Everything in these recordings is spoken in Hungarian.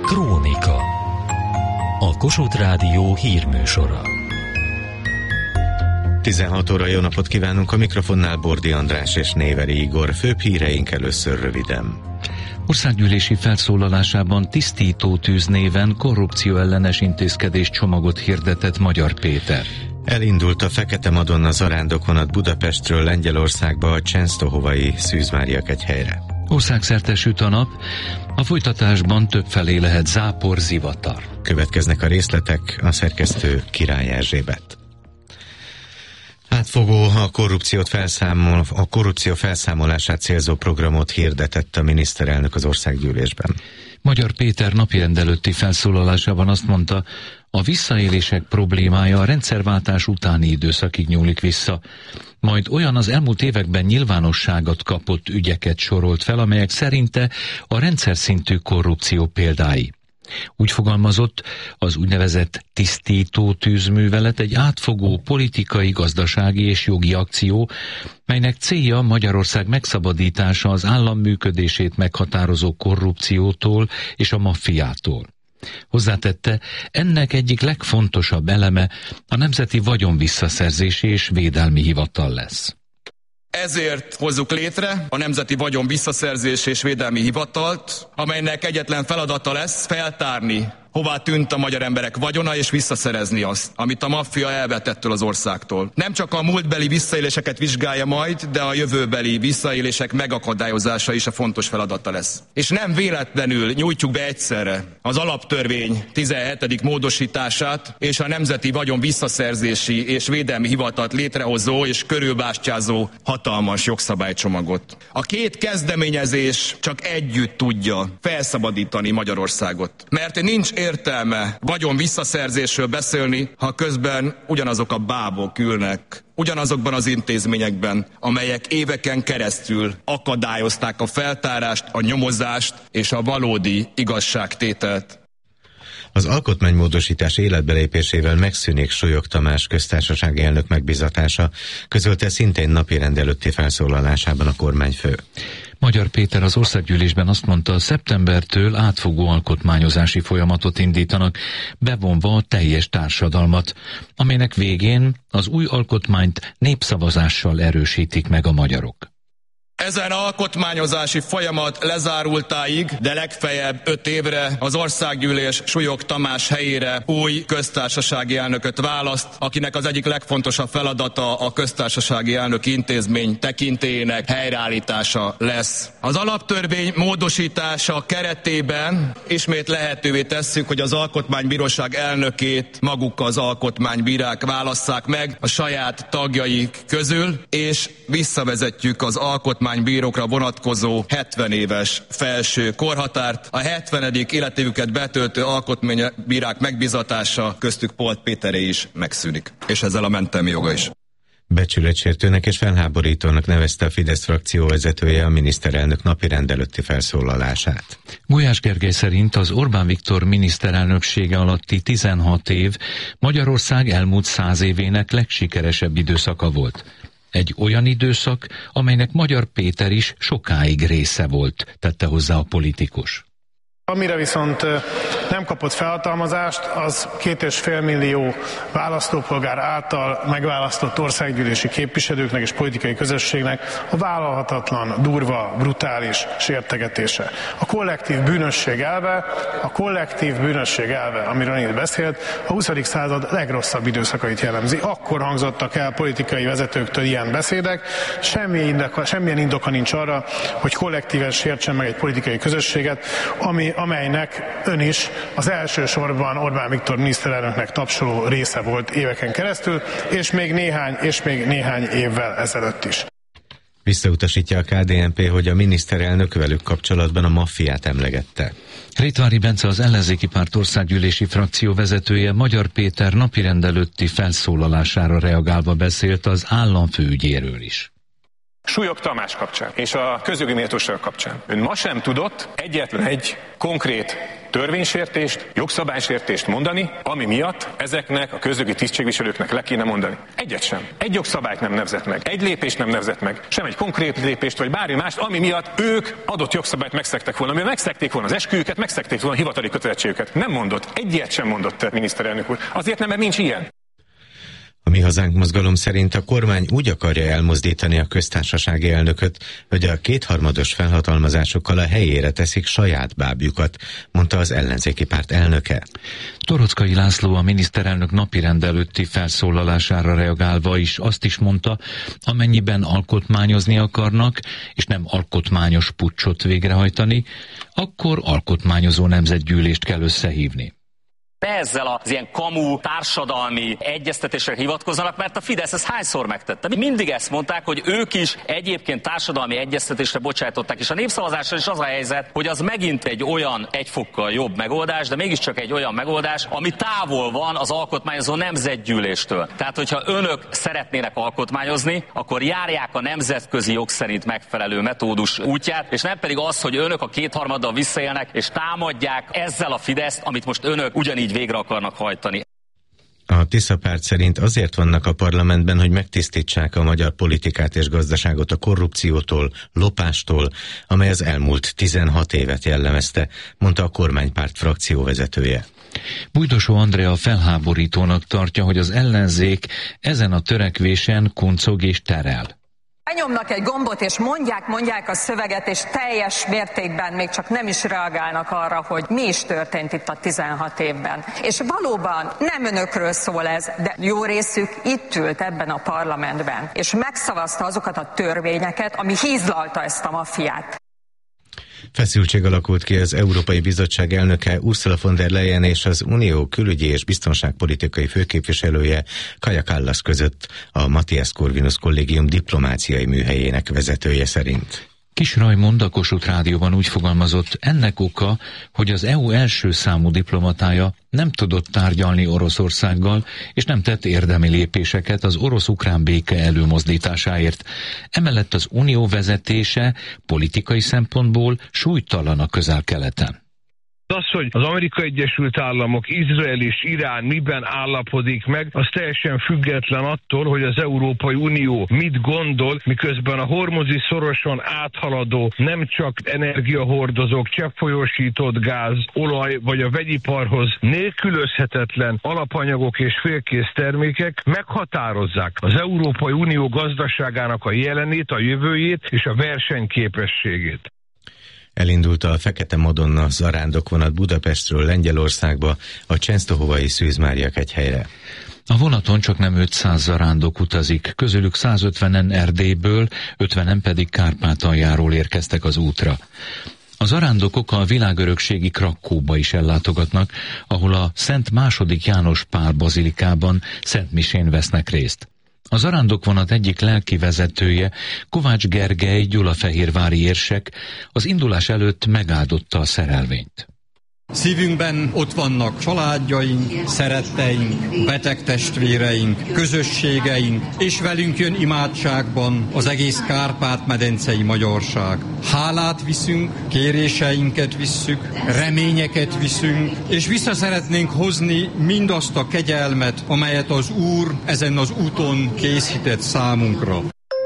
Krónika. A Kossuth Rádió hírműsora. 16 óra, jó napot kívánunk, a mikrofonnál Bordi András és Néveri Igor. Főbb híreink először röviden. Országgyűlési felszólalásában tisztító tűz néven korrupcióellenes intézkedés csomagot hirdetett Magyar Péter. Elindult a Fekete Madonna zarándokvonat Budapestről Lengyelországba a Csensztohovai Szűz Mária kegyhelyre. Országszerte süt a nap, a folytatásban többfelé lehet zápor, zivatar. Következnek a részletek, a szerkesztő Király Erzsébet. Átfogó a korrupció felszámolását célzó programot hirdetett a miniszterelnök az országgyűlésben. Magyar Péter napirend előtti felszólalásában azt mondta, a visszaélések problémája a rendszerváltás utáni időszakig nyúlik vissza. Majd olyan az elmúlt években nyilvánosságot kapott ügyeket sorolt fel, amelyek szerinte a rendszer szintű korrupció példái. Úgy fogalmazott, az úgynevezett tisztító tűzművelet egy átfogó politikai, gazdasági és jogi akció, melynek célja Magyarország megszabadítása az állam működését meghatározó korrupciótól és a maffiától. Hozzátette, ennek egyik legfontosabb eleme a Nemzeti Vagyonvisszaszerzési és Védelmi Hivatal lesz. Ezért hozzuk létre a Nemzeti Vagyon Visszaszerzési és Védelmi Hivatalt, amelynek egyetlen feladata lesz feltárni, hová tűnt a magyar emberek vagyona, és visszaszerezni azt, amit a maffia elvett ettől az országtól. Nem csak a múltbeli visszaéléseket vizsgálja majd, de a jövőbeli visszaélések megakadályozása is a fontos feladata lesz. És nem véletlenül nyújtjuk be egyszerre az alaptörvény 17. módosítását és a Nemzeti Vagyon Visszaszerzési és Védelmi Hivatalt létrehozó és körülbástyázó hatalmas jogszabálycsomagot. A két kezdeményezés csak együtt tudja felszabadítani Magyarországot. Mert nincs értelme vagyon visszaszerzésről beszélni, ha közben ugyanazok a bábok ülnek ugyanazokban az intézményekben, amelyek éveken keresztül akadályozták a feltárást, a nyomozást és a valódi igazságtételt. Az alkotmánymódosítás életbelépésével megszűnik Súlyog Tamás köztársasági elnök megbízatása, közölte szintén napirend előtti felszólalásában a kormányfő. Magyar Péter az országgyűlésben azt mondta, szeptembertől átfogó alkotmányozási folyamatot indítanak, bevonva a teljes társadalmat, amelynek végén az új alkotmányt népszavazással erősítik meg a magyarok. Ezen alkotmányozási folyamat lezárultáig, de legfeljebb 5 évre az országgyűlés Súlyog Tamás helyére új köztársasági elnököt választ, akinek az egyik legfontosabb feladata a köztársasági elnöki intézmény tekintélyének helyreállítása lesz. Az alaptörvény módosítása keretében ismét lehetővé tesszük, hogy az alkotmánybíróság elnökét maguk az alkotmánybírák válasszák meg a saját tagjaik közül, és visszavezetjük az alkotmánybírókra vonatkozó 70 éves felső korhatárt. A 70. életévüket betöltő alkotmánybírák megbizatása, köztük Polt Péteré is megszűnik. És ezzel a mentelmi joga is. Becsületsértőnek és felháborítónak nevezte a Fidesz frakció vezetője a miniszterelnök napirend előtti felszólalását. Gulyás Gergely szerint az Orbán Viktor miniszterelnöksége alatti 16 év Magyarország elmúlt 100 évének legsikeresebb időszaka volt. Egy olyan időszak, amelynek Magyar Péter is sokáig része volt, tette hozzá a politikus. Amire viszont nem kapott felhatalmazást, az 2,5 millió választópolgár által megválasztott országgyűlési képviselőknek és politikai közösségnek a vállalhatatlan, durva, brutális sértegetése. A kollektív bűnösség elve, amiről én beszélt, a 20. század legrosszabb időszakait jellemzi. Akkor hangzottak el politikai vezetőktől ilyen beszédek, semmilyen indoka nincs arra, hogy kollektíven sértsen meg egy politikai közösséget, amelynek ön is az elsősorban Orbán Viktor miniszterelnöknek tapsoló része volt éveken keresztül, és még néhány évvel ezelőtt is. Visszautasítja a KDNP, hogy a miniszterelnök velük kapcsolatban a maffiát emlegette. Rétvári Bence, az ellenzéki párt országgyűlési frakció vezetője, Magyar Péter napirend előtti felszólalására reagálva beszélt az államfőügyéről is. Súlyog Tamás kapcsán és a közjogi méltóság kapcsán. Ön ma sem tudott egyetlen egy konkrét törvénysértést, jogszabálysértést mondani, ami miatt ezeknek a közjogi tisztségviselőknek le kéne mondani. Egyet sem. Egy jogszabályt nem nevezett meg, egy lépést nem nevezett meg, sem egy konkrét lépést, vagy bármi mást, ami miatt ők adott jogszabályt megszegtek volna, amivel megszegték volna az esküjüket, megszegték volna a hivatali kötelezettségüket. Nem mondott. Egy ilyet sem mondott, miniszterelnök úr. Azért nem, mert nincs ilyen. A Mi Hazánk mozgalom szerint a kormány úgy akarja elmozdítani a köztársasági elnököt, hogy a kétharmados felhatalmazásokkal a helyére teszik saját bábjukat, mondta az ellenzéki párt elnöke. Torockai László a miniszterelnök napirend előtti felszólalására reagálva is azt is mondta, amennyiben alkotmányozni akarnak, és nem alkotmányos puccsot végrehajtani, akkor alkotmányozó nemzetgyűlést kell összehívni. Ne ezzel az ilyen kamu társadalmi egyeztetésre hivatkozzanak, mert a Fidesz ezt hányszor megtette. Mindig ezt mondták, hogy ők is egyébként társadalmi egyeztetésre bocsájtották, és a népszavazással is az a helyzet, hogy az megint egy olyan egy fokkal jobb megoldás, de mégiscsak egy olyan megoldás, ami távol van az alkotmányozó nemzetgyűléstől. Tehát, hogyha önök szeretnének alkotmányozni, akkor járják a nemzetközi jog szerint megfelelő metódus útját, és nem pedig az, hogy önök a kétharmaddal visszaélnek, és támadják ezzel a Fideszt, amit most önök ugyanígy végre akarnak hajtani. A Tisza párt szerint azért vannak a parlamentben, hogy megtisztítsák a magyar politikát és gazdaságot a korrupciótól, lopástól, amely az elmúlt 16 évet jellemezte, mondta a kormánypárt frakcióvezetője. Bújdosó Andrea felháborítónak tartja, hogy az ellenzék ezen a törekvésen kuncog és terel. Benyomnak egy gombot, és mondják a szöveget, és teljes mértékben még csak nem is reagálnak arra, hogy mi is történt itt a 16 évben. És valóban nem önökről szól ez, de jó részük itt ült ebben a parlamentben, és megszavazta azokat a törvényeket, ami hízlalta ezt a maffiát. Feszültség alakult ki az Európai Bizottság elnöke Ursula von der Leyen és az Unió külügyi és biztonságpolitikai főképviselője Kaja Kallas között, a Matthias Corvinus Kollégium diplomáciai műhelyének vezetője szerint. Kis Rajmond a Kossuth Rádióban úgy fogalmazott, ennek oka, hogy az EU első számú diplomatája nem tudott tárgyalni Oroszországgal, és nem tett érdemi lépéseket az orosz-ukrán béke előmozdításáért. Emellett az unió vezetése politikai szempontból súlytalan a Közel-Keleten. Az, hogy az Amerikai Egyesült Államok, Izrael és Irán miben állapodik meg, az teljesen független attól, hogy az Európai Unió mit gondol, miközben a hormuzi szoroson áthaladó nem csak energiahordozók, cseppfolyósított gáz, olaj vagy a vegyiparhoz nélkülözhetetlen alapanyagok és félkész termékek meghatározzák az Európai Unió gazdaságának a jelenét, a jövőjét és a versenyképességét. Elindult a Fekete Madonna zarándokvonat Budapestről Lengyelországba, a Csensztohovai Szűz Mária kegyhelyre. A vonaton csak nem 500 zarándok utazik, közülük 150-en Erdélyből, 50-en pedig Kárpátaljáról érkeztek az útra. A zarándokok a világörökségi Krakóba is ellátogatnak, ahol a Szent II. János Pál bazilikában szentmisén vesznek részt. A zarándokvonat egyik lelki vezetője, Kovács Gergely gyulafehérvári érsek az indulás előtt megáldotta a szerelvényt. Szívünkben ott vannak családjaink, szeretteink, beteg testvéreink, közösségeink, és velünk jön imádságban az egész Kárpát-medencei magyarság. Hálát viszünk, kéréseinket visszük, reményeket viszünk, és vissza szeretnénk hozni mindazt a kegyelmet, amelyet az Úr ezen az úton készített számunkra.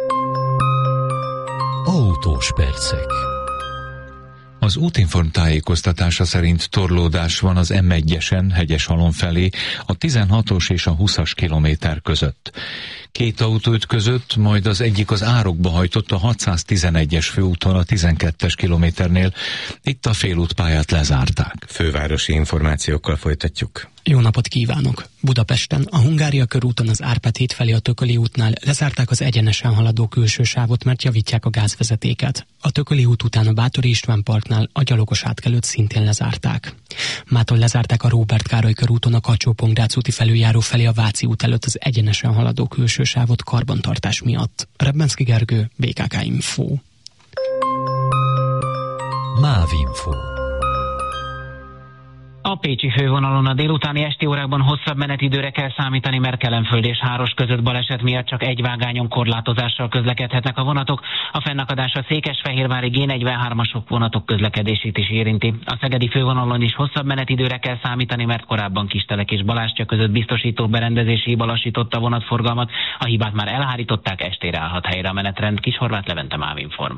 Autós percek. Az Útinform tájékoztatása szerint torlódás van az M1-esen Hegyeshalom felé a 16-os és a 20-as kilométer között. Két autó ütközött, majd az egyik az árokba hajtott a 611-es főúton a 12-es kilométernél. Itt a félútpályát lezárták. Fővárosi információkkal folytatjuk. Jó napot kívánok! Budapesten, a Hungária körúton az Árpád híd felé a Tököli útnál lezárták az egyenesen haladó külső sávot, mert javítják a gázvezetéket. A Tököli út után a Báthori István parknál a gyalogos átkelőt szintén lezárták. Mától lezárták a Róbert Károly körúton a Kacsó-Pongrác úti felüljáró felé a Váci út előtt az egyenesen haladó külső sávot karbantartás miatt. Rebbenszky Gergő, BKK Info. MÁV Info. A pécsi fővonalon a délutáni esti órákban hosszabb menetidőre kell számítani, mert Kelenföld és Háros között baleset miatt csak egy vágányon korlátozással közlekedhetnek a vonatok. A fennakadás a Székesfehérvári G43-asok vonatok közlekedését is érinti. A szegedi fővonalon is hosszabb menetidőre kell számítani, mert korábban Kistelek és Balástya között biztosító berendezési hiba lassította a vonatforgalmat. A hibát már elhárították, estére állhat helyre a menetrend. Kishorváth Levente, Mávinform.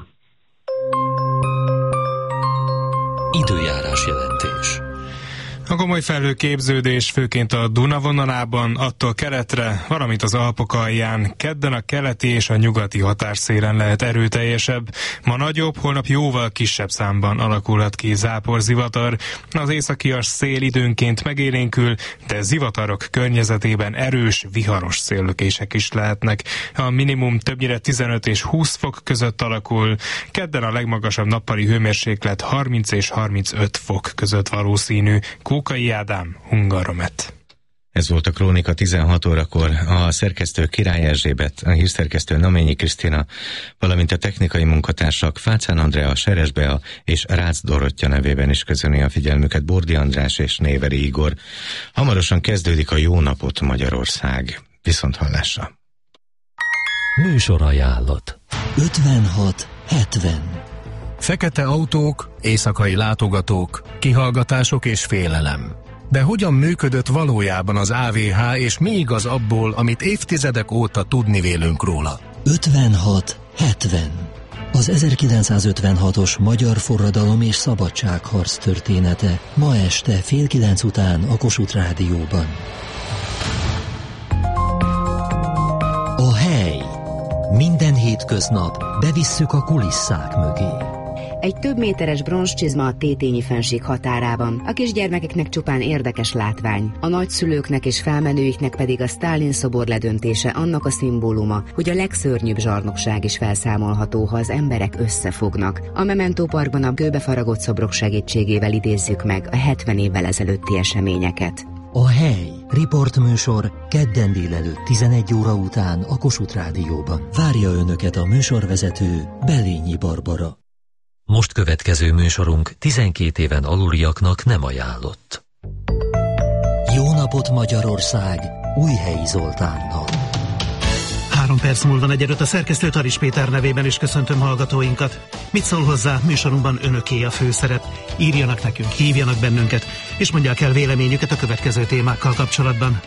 Időjárás jelentés. A komoly felhőképződés főként a Duna vonalában, attól keletre, valamint az Alpok alján, kedden a keleti és a nyugati határszélen lehet erőteljesebb. Ma nagyobb, holnap jóval kisebb számban alakulhat ki záporzivatar. Az északias szél időnként megélénkül, de zivatarok környezetében erős, viharos széllökések is lehetnek. A minimum többnyire 15 és 20 fok között alakul. Kedden a legmagasabb nappali hőmérséklet 30 és 35 fok között valószínű. Kókai Ádám, Hungaromet. Ez volt a Krónika 16 órakor. A szerkesztő Király Erzsébet, a hírszerkesztő Naményi Krisztina, valamint a technikai munkatársak Fácán Andrea, Seres Bea és Rácz Dorottya nevében is köszöni a figyelmüket Bordi András és Néveri Igor. Hamarosan kezdődik a Jó napot Magyarország. Viszonthallásra. Műsorajánlat 56-70. Fekete autók, éjszakai látogatók, kihallgatások és félelem. De hogyan működött valójában az AVH, és mi igaz abból, amit évtizedek óta tudni vélünk róla? 56-70. Az 1956-os magyar forradalom és szabadságharc története ma este 8:30 után a Kossuth Rádióban. A hely. Minden hétköznap bevisszük a kulisszák mögé. Egy több méteres bronzcsizma a Tétényi fennsík határában. A kisgyermekeknek csupán érdekes látvány. A nagyszülőknek és felmenőiknek pedig a Sztálin szobor ledöntése annak a szimbóluma, hogy a legszörnyűbb zsarnokság is felszámolható, ha az emberek összefognak. A Memento Parkban a kőbefaragott szobrok segítségével idézzük meg a 70 évvel ezelőtti eseményeket. A hely. Riportműsor kedden délelőtt 11 óra után a Kossuth Rádióban. Várja önöket a műsorvezető Belényi Barbara. Most következő műsorunk 12 éven aluliaknak nem ajánlott. Jó napot Magyarország, Újhelyi Zoltánnal. 3 perc múlva 4:05 a szerkesztő Taris Péter nevében is köszöntöm hallgatóinkat. Mit szól hozzá, műsorunkban önöké a főszerep. Írjanak nekünk, hívjanak bennünket, és mondják el véleményüket a következő témákkal kapcsolatban.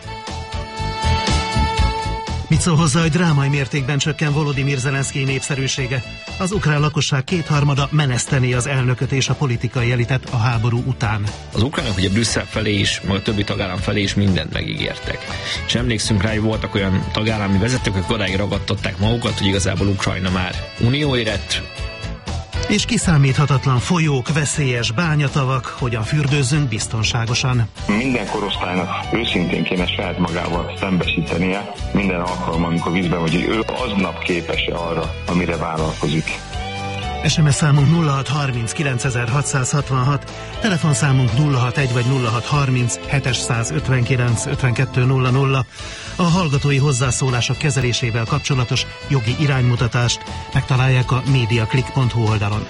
Mit szól hozzá, hogy drámai mértékben csökken Volodymyr Zelenszkij népszerűsége? Az ukrán lakosság 2/3 menesztené az elnököt és a politikai elitet a háború után. Az ukránok ugye Brüsszel felé is, meg a többi tagállam felé is mindent megígértek. És emlékszünk rá, hogy voltak olyan tagállami vezetők, akik odáig ragadtatták magukat, hogy igazából Ukrajna már unióérett. És kiszámíthatatlan folyók, veszélyes bányatavak, hogyan fürdőzzünk biztonságosan. Minden korosztálynak őszintén kéne saját magával szembesítenie minden alkalommal, amikor vízben vagy, hogy ő aznap képes-e arra, amire vállalkozik. SMS számunk 0630 9666, telefonszámunk 061 vagy 0630 759 5200. A hallgatói hozzászólások kezelésével kapcsolatos jogi iránymutatást megtalálják a mediaclick.hu oldalon.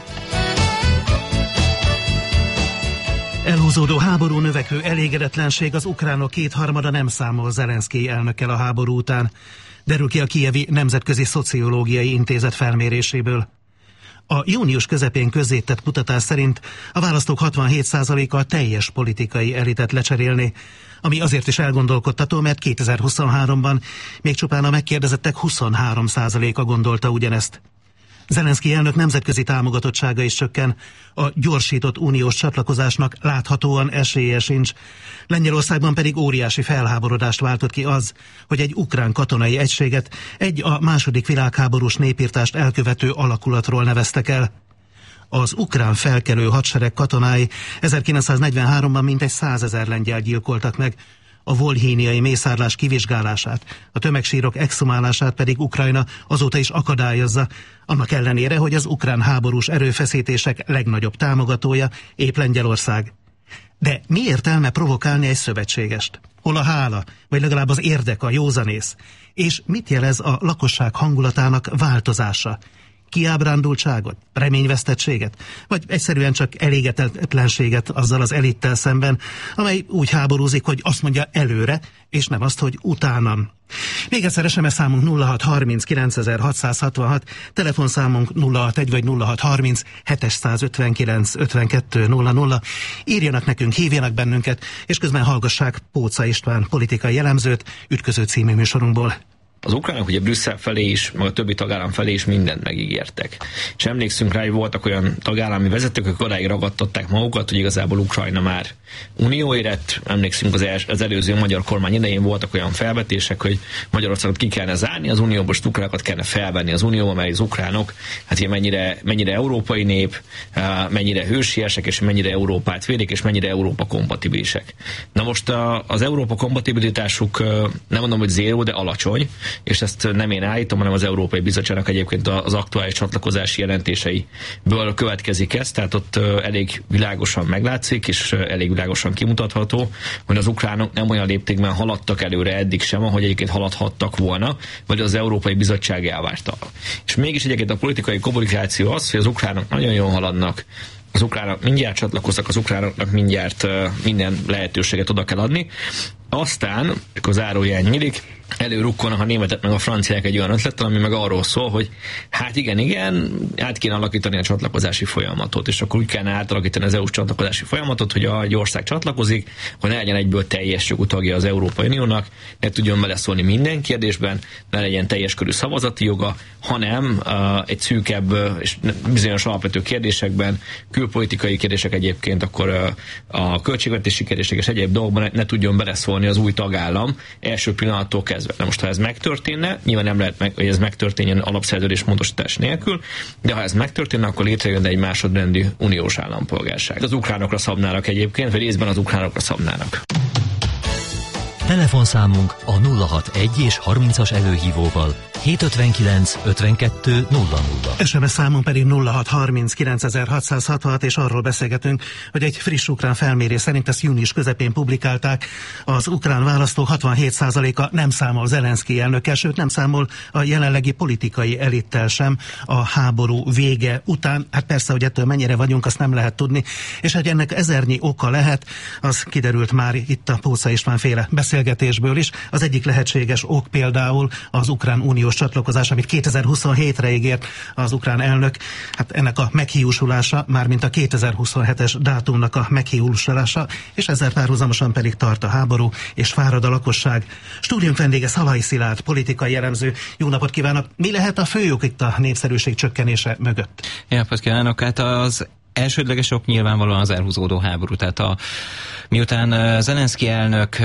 Elhúzódó háború, növekvő elégedetlenség, az ukránok 2/3 nem számol Zelenszkij elnökkel a háború után. Derül ki a Kijevi Nemzetközi Szociológiai Intézet felméréséből. A június közepén közzétett kutatás szerint a választók 67%-a a teljes politikai elitet lecserélné, ami azért is elgondolkodtató, mert 2023-ban még csupán a megkérdezettek 23%-a gondolta ugyanezt. Zelenszkij elnök nemzetközi támogatottsága is csökken, a gyorsított uniós csatlakozásnak láthatóan esélye sincs. Lengyelországban pedig óriási felháborodást váltott ki az, hogy egy ukrán katonai egységet egy a második világháborús népirtást elkövető alakulatról neveztek el. Az ukrán felkelő hadsereg katonái 1943-ban mintegy 100 000 lengyel gyilkoltak meg, a volhíniai mészárlás kivizsgálását, a tömegsírok exhumálását pedig Ukrajna azóta is akadályozza, annak ellenére, hogy az ukrán háborús erőfeszítések legnagyobb támogatója épp Lengyelország. De mi értelme provokálni egy szövetségest? Hol a hála, vagy legalább az érdek, a józanész? És mit jelez a lakosság hangulatának változása? Kiábrándultságot? Reményvesztettséget? Vagy egyszerűen csak elégedetlenséget azzal az elittel szemben, amely úgy háborúzik, hogy azt mondja előre, és nem azt, hogy utánam. Még egyszer SMS számunk 0630 9666, telefonszámunk 061 vagy 0630 759 52 00. Írjanak nekünk, hívjanak bennünket, és közben hallgassák Póca István politikai elemzőt Ütköző című műsorunkból. Az ukránok ugye Brüsszel felé is, meg a többi tagállam felé is mindent megígértek. És emlékszünk rá, hogy voltak olyan tagállami vezetők, akik odáig ragadtatták magukat, hogy igazából Ukrajna már unió érett. Emlékszünk az előző magyar kormány idején voltak olyan felvetések, hogy Magyarországot ki kellene zárni, az unióból ukránokat kellene felvenni az unióba, mert az ukránok hát mennyire európai nép, mennyire hősiesek, és mennyire Európát védik, és mennyire Európa kompatibilisek. Na most az Európa kompatibilitásuk nem mondom, hogy zéró, de alacsony, és ezt nem én állítom, hanem az Európai Bizottságnak egyébként az aktuális csatlakozási jelentéseiből következik ez, tehát ott elég világosan meglátszik, és elég világosan kimutatható, hogy az ukránok nem olyan léptékben haladtak előre eddig sem, ahogy egyébként haladhattak volna, vagy az Európai Bizottság elvárta. És mégis egyébként a politikai kommunikáció az, hogy az ukránok nagyon jól haladnak, az ukránok mindjárt csatlakoznak, az ukránoknak mindjárt minden lehetőséget oda kell adni. Aztán, amikor zárójel nyílik, előrukkolnak a németek meg a franciák egy olyan ötlettel, ami meg arról szól, hogy hát igen, át kéne alakítani a csatlakozási folyamatot, és akkor úgy kellene átalakítani az EU-s csatlakozási folyamatot, hogy egy ország csatlakozik, hogy ne legyen egyből teljes jogú tagja az Európai Uniónak, ne tudjon beleszólni minden kérdésben, ne legyen teljes körű szavazati joga, hanem egy szűkebb és bizonyos alapvető kérdésekben, külpolitikai kérdések egyébként, akkor a költségvetési kérdések és egyéb dolgokban ne tudjon beleszólni az új tagállam első pillanattól kezdve. Na most, ha ez megtörténne, nyilván nem lehet hogy ez megtörténjen alapszerződés módosítás nélkül, de ha ez megtörténne, akkor létrejönne egy másodrendű uniós állampolgárság. Az ukránokra szabnának egyébként, vagy részben az ukránokra szabnának. Telefonszámunk a 061 és 30-as előhívóval 759 52 00. SMS számunk pedig 0630 9666, és arról beszélgetünk, hogy egy friss ukrán felmérés szerint ezt június közepén publikálták, az ukrán választók 67%-a nem számol Zelenszkij elnökkel, sőt nem számol a jelenlegi politikai elittel sem a háború vége után. Hát persze, hogy ettől mennyire vagyunk, azt nem lehet tudni, és hogy ennek ezernyi oka lehet, az kiderült már itt a Póca István féle beszélgetésből is. Az egyik lehetséges ok például az ukrán uniós csatlakozás, amit 2027-re ígért az ukrán elnök. Hát ennek a meghiúsulása, mármint a 2027-es dátumnak a meghiúsulása, és ezzel párhuzamosan pedig tart a háború, és fárad a lakosság. Stúdiónk vendége Szalai Szilárd, politikai elemző. Jó napot kívánok! Mi lehet a fő ok itt a népszerűség csökkenése mögött? Jó napot kívánok! Hát az elsődleges ok nyilvánvalóan az elhúzódó háború. Tehát miután Zelenszkij elnök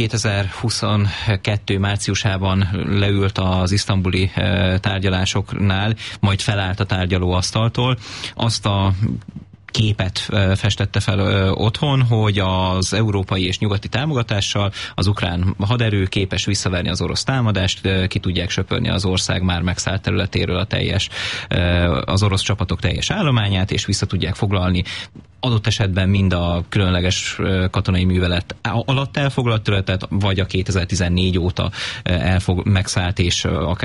2022 márciusában leült az isztambuli tárgyalásoknál, majd felállt a tárgyalóasztaltól, azt a képet festette fel otthon, hogy az európai és nyugati támogatással az ukrán haderő képes visszaverni az orosz támadást, ki tudják söpörni az ország már megszállt területéről az orosz csapatok teljes állományát, és vissza tudják foglalni adott esetben mind a különleges katonai művelet alatt elfoglalt területet, vagy a 2014 óta megszállt és akár